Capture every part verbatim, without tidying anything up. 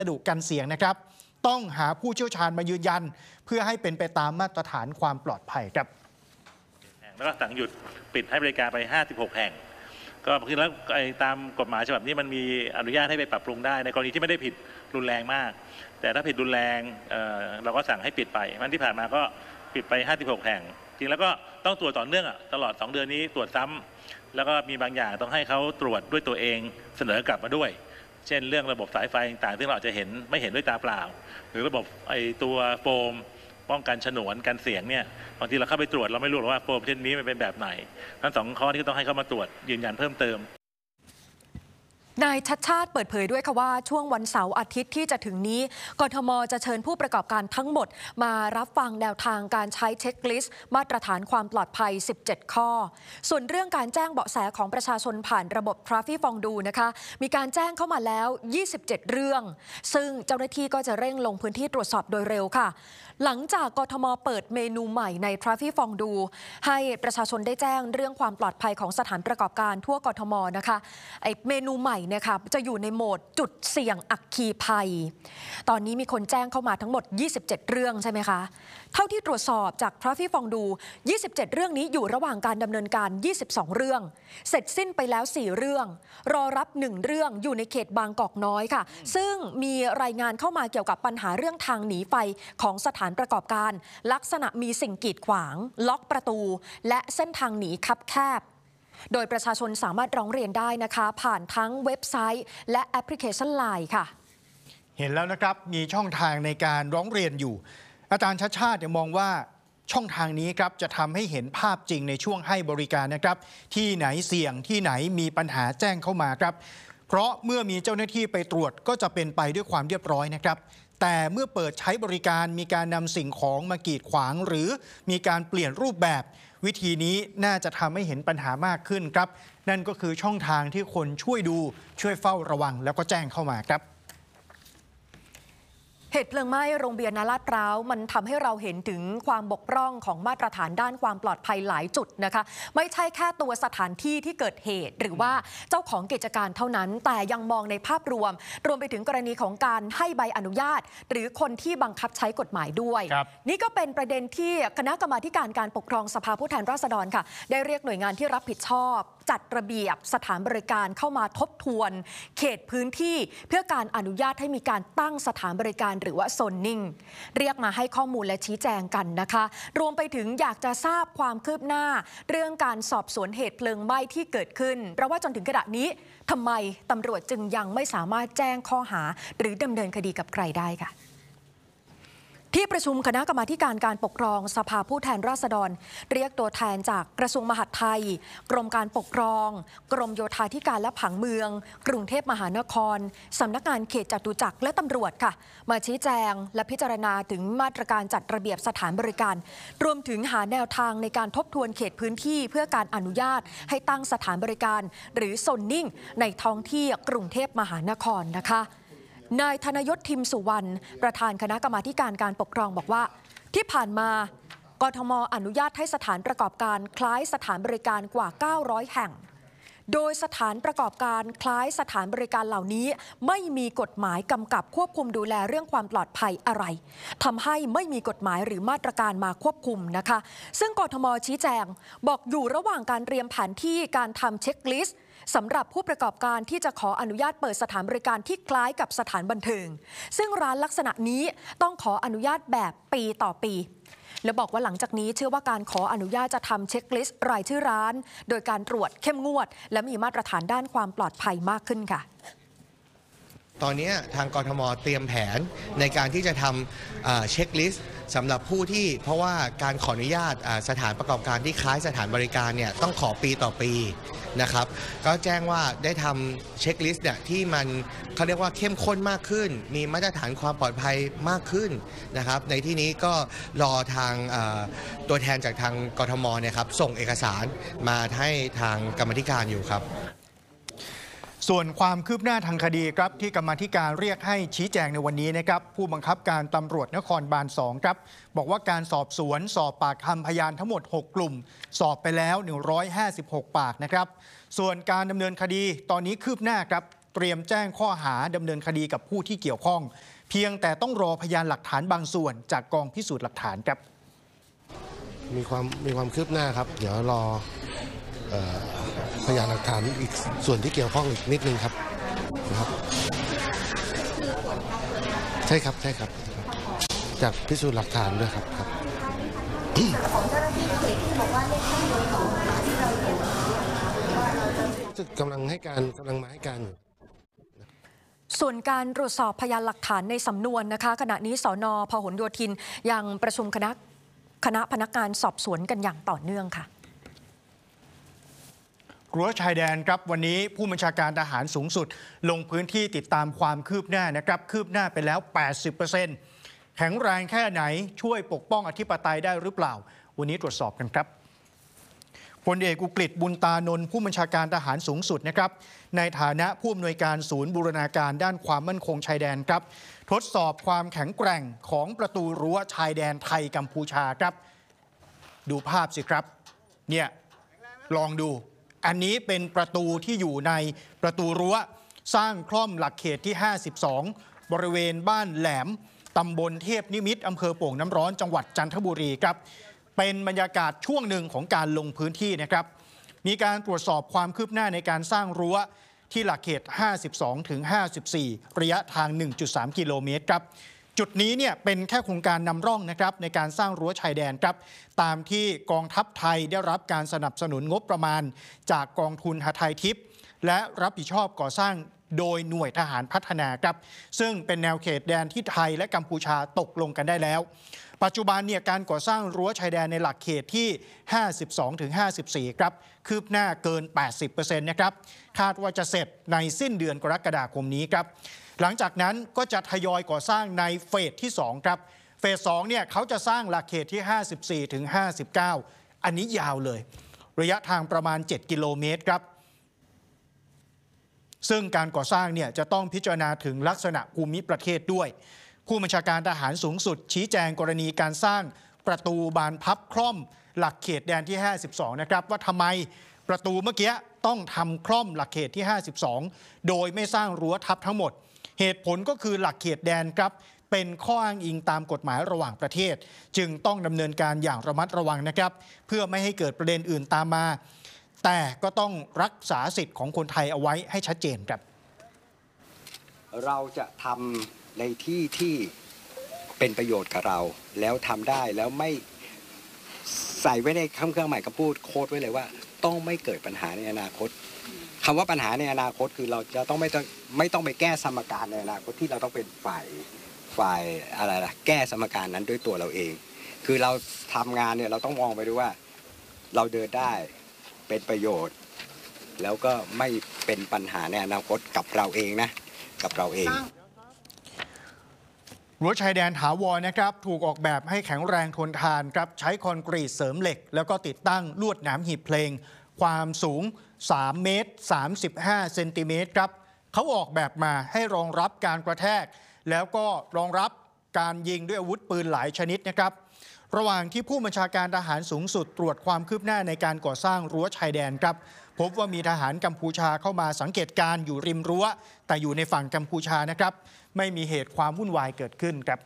วัสดุกันเสียงนะครับต้องหาผู้เชี่ยวชาญมายืนยันเพื่อให้เป็นไปตามมาตรฐานความปลอดภัยครับแล้วก็สั่งหยุดปิดให้บริการไปห้าสิบหกแห่งก็คือแล้วตามกฎหมายฉบับนี้มันมีอนุญาตให้ไปปรับปรุงได้ในกรณีที่ไม่ได้ผิดรุนแรงมากแต่ถ้าผิดรุนแรงเอ่อเราก็สั่งให้ปิดไปมันที่ผ่านมาก็ปิดไปห้าสิบหกแห่งจริงแล้วก็ต้องตรวจต่อเนื่องตลอดสองเดือนนี้ตรวจซ้ำแล้วก็มีบางอย่างต้องให้เขาตรวจด้วยตัวเองเสนอกลับมาด้วยเช่นเรื่องระบบสายไฟต่างๆซึ่งเราอาจจะเห็นไม่เห็นด้วยตาเปล่าหรือระบบไอตัวโฟมป้องกันฉนวนกันเสียงเนี่ยบางทีเราเข้าไปตรวจเราไม่รู้หรอกว่าโฟมเช่นนี้มันเป็นแบบไหนทั้งสองข้อนี้ก็ต้องให้เขามาตรวจยืนยันเพิ่มเติมนายชัชชาติเปิดเผยด้วยค่ะว่าช่วงวันเสาร์อาทิตย์ที่จะถึงนี้กทม.จะเชิญผู้ประกอบการทั้งหมดมารับฟังแนวทางการใช้เช็คลิสต์มาตรฐานความปลอดภัยสิบเจ็ดข้อส่วนเรื่องการแจ้งเบาะแสของประชาชนผ่านระบบ Traffic Fondue นะคะมีการแจ้งเข้ามาแล้วยี่สิบเจ็ดเรื่องซึ่งเจ้าหน้าที่ก็จะเร่งลงพื้นที่ตรวจสอบโดยเร็วค่ะหลังจากกทม.เปิดเมนูใหม่ใน Traffic Fondue ให้ประชาชนได้แจ้งเรื่องความปลอดภัยของสถานประกอบการทั่วกทม.นะคะไอเมนูใหม่เนี่ยค่ะจะอยู่ในโหมดจุดเสี่ยงอัคคีภัยตอนนี้มีคนแจ้งเข้ามาทั้งหมดยี่สิบเจ็ดเรื่องใช่ไหมคะเท่าที่ตรวจสอบจาก Traffic Fondue ยี่สิบเจ็ดเรื่องนี้อยู่ระหว่างการดำเนินการยี่สิบสองเรื่องเสร็จสิ้นไปแล้วสี่เรื่องรอรับหนึ่งเรื่องอยู่ในเขตบางกอกน้อยค่ะซึ่งมีรายงานเข้ามาเกี่ยวกับปัญหาเรื่องทางหนีไฟของสถานประกอบการลักษณะมีสิ่งกีดขวางล็อกประตูและเส้นทางหนีคับแคบโดยประชาชนสามารถร้องเรียนได้นะคะผ่านทั้งเว็บไซต์และแอปพลิเคชัน ไลน์ ค่ะเห็นแล้วนะครับมีช่องทางในการร้องเรียนอยู่อาจารย์ชัชชาติมองว่าช่องทางนี้ครับจะทำให้เห็นภาพจริงในช่วงให้บริการนะครับที่ไหนเสี่ยงที่ไหนมีปัญหาแจ้งเข้ามาครับเพราะเมื่อมีเจ้าหน้าที่ไปตรวจก็จะเป็นไปด้วยความเรียบร้อยนะครับแต่เมื่อเปิดใช้บริการมีการนำสิ่งของมากีดขวางหรือมีการเปลี่ยนรูปแบบวิธีนี้น่าจะทำให้เห็นปัญหามากขึ้นครับนั่นก็คือช่องทางที่คนช่วยดูช่วยเฝ้าระวังแล้วก็แจ้งเข้ามาครับเหตุเพลิงไหม้โรงเรียนนาลาดพร้าวมันทำให้เราเห็นถึงความบกพร่องของมาตรฐานด้านความปลอดภัยหลายจุดนะคะไม่ใช่แค่ตัวสถานที่ที่เกิดเหตุหรือว่าเจ้าของกิจการเท่านั้นแต่ยังมองในภาพรวมรวมไปถึงกรณีของการให้ใบอนุญาตหรือคนที่บังคับใช้กฎหมายด้วยนี่ก็เป็นประเด็นที่คณะกรรมาการการปกครองสภาผู้แทนราษฎรค่ะได้เรียกหน่วยงานที่รับผิดชอบจัดระเบียบสถานบริการเข้ามาทบทวนเขตพื้นที่เพื่อการอนุญาตให้มีการตั้งสถานบริการหรือว่าโซนนิ่งเรียกมาให้ข้อมูลและชี้แจงกันนะคะรวมไปถึงอยากจะทราบความคืบหน้าเรื่องการสอบสวนเหตุเพลิงไหม้ที่เกิดขึ้นเพราะว่าจนถึงขณะนี้ทำไมตำรวจจึงยังไม่สามารถแจ้งข้อหาหรือดำเนินคดีกับใครได้ค่ะที่ประชุมคณะกรรมาการการปกครองสภาผู้แทนราษฎรเรียกตัวแทนจากกระทรวงมหาดไทยกรมการปกครองกรมโยธาธิการและผังเมืองกรุงเทพมหานครสำนักงานเขตจตุจักรและตำรวจค่ะมาชี้แจงและพิจารณาถึงมาตรการจัดระเบียบสถานบริการรวมถึงหาแนวทางในการทบทวนเขตพื้นที่เพื่อการอนุญาตให้ตั้งสถานบริการหรือโซนนิ่งในท้องที่กรุงเทพมหานครนะคะนายธนยศทิมสุวรรณประธานคณะกรรมาการการปกครองบอกว่าที่ผ่านมากทม.อนุญาตให้สถานประกอบการคล้ายสถานบริการกว่าเก้าร้อยแห่งโดยสถานประกอบการคล้ายสถานบริการเหล่านี้ไม่มีกฎหมายกำกับควบคุมดูแลเรื่องความปลอดภัยอะไรทำให้ไม่มีกฎหมายหรือมาตรการมาควบคุมนะคะซึ่งกทม.ชี้แจงบอกอยู่ระหว่างการเตรียมแผนที่การทำเช็คลิสต์สำหรับผู้ประกอบการที่จะขออนุญาตเปิดสถานบริการที่คล้ายกับสถานบันเทิงซึ่งร้านลักษณะนี้ต้องขออนุญาตแบบปีต่อปีและบอกว่าหลังจากนี้เชื่อว่าการขออนุญาตจะทำเช็คลิสต์รายชื่อร้านโดยการตรวจเข้มงวดและมีมาตรฐานด้านความปลอดภัยมากขึ้นค่ะตอนนี้ทางกทม.เตรียมแผนในการที่จะทำเช็คลิสต์สำหรับผู้ที่เพราะว่าการขออนุญาตสถานประกอบการที่คล้ายสถานบริการเนี่ยต้องขอปีต่อปีนะครับก็แจ้งว่าได้ทำเช็คลิสต์เนี่ยที่มันเขาเรียกว่าเข้มข้นมากขึ้นมีมาตรฐานความปลอดภัยมากขึ้นนะครับในที่นี้ก็รอทางตัวแทนจากทางกทม.เนี่ยครับส่งเอกสารมาให้ทางกรรมธิการอยู่ครับส่วนความคืบหน้าทางคดีครับที่กรรมาธิการเรียกให้ชี้แจงในวันนี้นะครับผู้บังคับการตำรวจนครบาลสองครับบอกว่าการสอบสวนสอบปากคำพยานทั้งหมดหกกลุ่มสอบไปแล้วหนึ่งร้อยห้าสิบหกปากนะครับส่วนการดำเนินคดีตอนนี้คืบหน้าครับเตรียมแจ้งข้อหาดำเนินคดีกับผู้ที่เกี่ยวข้อง เพียงแต่ต้องรอพยานหลักฐานบางส่วนจากกองพิสูจน์หลักฐานครับมีความมีความคืบหน้าครับเดี๋ยวรอเอ่อพยานหลักฐานอีกส่วนที่เกี่ยวข้องอีกนิดนึงครับนะครับใช่ครับใช่ครับจากพิสูจน์หลักฐานด้วยครับครับของเจ้าหน้าที่เขตที่บอกว่าเลขที่โดยของที่เราเห็นกำลังให้การกำลังมาให้การอยู่ส่วนการตรวจสอบพยานหลักฐานในสำนวนนะคะขณะนี้สน.พหลโยธินยังประชุมคณะคณะพนักงานสอบสวนกันอย่างต่อเนื่องค่ะรั้วชายแดนครับวันนี้ผู้บัญชาการทหารสูงสุดลงพื้นที่ติดตามความคืบหน้านะครับคืบหน้าไปแล้ว แปดสิบเปอร์เซ็นต์ แข็งแรงแค่ไหนช่วยปกป้องอธิปไตยได้หรือเปล่าวันนี้ตรวจสอบกันครับพลเอกอุกฤษบุญตานนท์ผู้บัญชาการทหารสูงสุดนะครับในฐานะผู้อำนวยการศูนย์บูรณาการด้านความมั่นคงชายแดนครับทดสอบความแข็งแกร่งของประตูรั้วชายแดนไทยกัมพูชาครับดูภาพสิครับเนี่ยลองดูอันนี้เป็นประตูที่อยู่ในประตูรั้วสร้างคล่อมหลักเขตที่ห้าสิบสองบริเวณบ้านแหลมตำบลเทพนิมิตรอำเภอโป่งน้ำร้อนจังหวัดจันทบุรีครับเป็นบรรยากาศช่วงหนึ่งของการลงพื้นที่นะครับมีการตรวจสอบความคืบหน้าในการสร้างรั้วที่หลักเขตห้าสิบสองถึงห้าสิบสี่ระยะทาง หนึ่งจุดสาม กิโลเมตรครับจุดนี้เนี่ยเป็นแค่โครงการนำร่องนะครับในการสร้างรั้วชายแดนครับตามที่กองทัพไทยได้รับการสนับสนุนงบประมาณจากกองทุนหทัยทิพย์และรับผิดชอบก่อสร้างโดยหน่วยทหารพัฒนาครับซึ่งเป็นแนวเขตแดนที่ไทยและกัมพูชาตกลงกันได้แล้วปัจจุบันเนี่ยการก่อสร้างรั้วชายแดนในหลักเขตที่ ห้าสิบสองถึงห้าสิบสี่ ครับคืบหน้าเกิน แปดสิบเปอร์เซ็นต์ นะครับคาดว่าจะเสร็จในสิ้นเดือนกรกฎาคมนี้ครับหลังจากนั้นก็จะทยอยก่อสร้างในเฟสที่สองครับเฟสสองเนี่ยเขาจะสร้างหลักเขตที่ ห้าสิบสี่ถึงห้าสิบเก้า อันนี้ยาวเลยระยะทางประมาณเจ็ดกิโลเมตรครับซึ่งการก่อสร้างเนี่ยจะต้องพิจารณาถึงลักษณะภูมิประเทศด้วยผู้บัญชาการทหารสูงสุดชี้แจงกรณีการสร้างประตูบานพับคล่อมหลักเขตแดนที่ห้าสิบสองนะครับว่าทำไมประตูเมื่อกี้ต้องทำคล่อมหลักเขตที่ห้าสิบสองโดยไม่สร้างรั้วทับทั้งหมดเหตุผลก็คือหลักเขตแดนครับเป็นข้ออ้างอิงตามกฎหมายระหว่างประเทศจึงต้องดำเนินการอย่างระมัดระวังนะครับเพื่อไม่ให้เกิดประเด็นอื่นตามมาแต่ก็ต้องรักษาสิทธิ์ของคนไทยเอาไว้ให้ชัดเจนครับเราจะทำในที่ที่เป็นประโยชน์กับเราแล้วทำได้แล้วไม่ใส่ไว้ในคำเครื่องหมายคำพูดโค้ดไว้เลยว่าต้องไม่เกิดปัญหาในอนาคตคำว่าปัญหาในอนาคตคือเราจะต้องไม่ต้องไม่ต้องไปแก้สมการในอนาคตที่เราต้องเป็นฝ่ายฝ่ายอะไรล่ะแก้สมการนั้นด้วยตัวเราเองคือเราทำงานเนี่ยเราต้องมองไปด้วยว่าเราเดินได้เป็นประโยชน์แล้วก็ไม่เป็นปัญหาในอนาคตกับเราเองนะกับเราเองรั้วชายแดนถาวรนะครับถูกออกแบบให้แข็งแรงทนทานครับใช้คอนกรีตเสริมเหล็กแล้วก็ติดตั้งลวดหนามหีบเพลงความสูงสามเมตรสามสิบห้าเซนติเมตรครับเขาออกแบบมาให้รองรับการกระแทกแล้วก็รองรับการยิงด้วยอาวุธปืนหลายชนิดนะครับระหว่างที่ผู้บัญชาการทหารสูงสุดตรวจความคืบหน้าในการก่อสร้างรั้วชายแดนครับพบว่ามีทหารกัมพูชาเข้ามาสังเกตการอยู่ริมรั้วแต่อยู่ในฝั่งกัมพูชานะครับไม่มีเหตุความวุ่นวายเกิดขึ้นครับ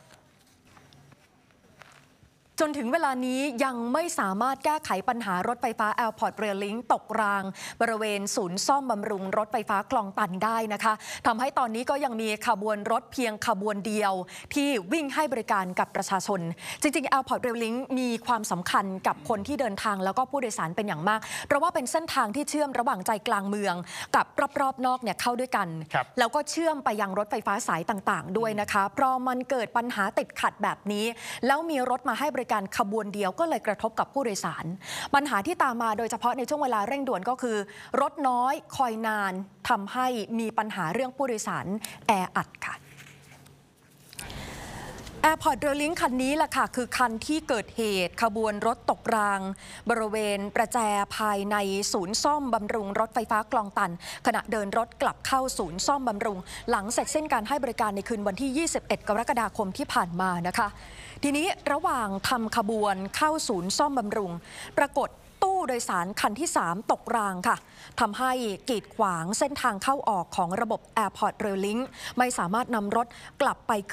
จนถึงเวลานี้ยังไม่สามารถแก้ไขปัญหารถไฟฟ้า Airport Rail Link ตกรางบริเวณศูนย์ซ่อมบำรุงรถไฟฟ้าคลองตันได้นะคะทำให้ตอนนี้ก็ยังมีขบวนรถเพียงขบวนเดียวที่วิ่งให้บริการกับประชาชนจริงๆ Airport Rail Link มีความสำคัญกับคนที่เดินทางแล้วก็ผู้โดยสารเป็นอย่างมากเพราะว่าเป็นเส้นทางที่เชื่อมระหว่างใจกลางเมืองกับรอบๆนอกเนี่ยเข้าด้วยกันแล้วก็เชื่อมไปยังรถไฟฟ้าสายต่างๆด้วยนะคะเพราะมันเกิดปัญหาติดขัดแบบนี้แล้วมีรถมาให้บริการขบวนเดียวก็เลยกระทบกับผู้โดยสารปัญหาที่ตามมาโดยเฉพาะในช่วงเวลาเร่งด่วนก็คือรถน้อยคอยนานทำให้มีปัญหาเรื่องผู้โดยสารแออัดค่ะ Airport Rail Link คันนี้แหละค่ะคือคันที่เกิดเหตุขบวนรถตกรางบริเวณประแจภายในศูนย์ซ่อมบำรุงรถไฟฟ้าคลองตันขณะเดินรถกลับเข้าศูนย์ซ่อมบำรุงหลังเสร็จสิ้นการให้บริการในคืนวันที่ยี่สิบเอ็ดกรกฎาคมที่ผ่านมานะคะทีนี้ระหว่างทำขบวนเข้าศูนย์ซ่อมบำรุงปรากฏตู้โดยสารคันที่สามตกรางค่ะทำให้กีดขวางเส้นทางเข้าออกของระบบ Airport Rail Link ไม่สามารถนำรถกลับไป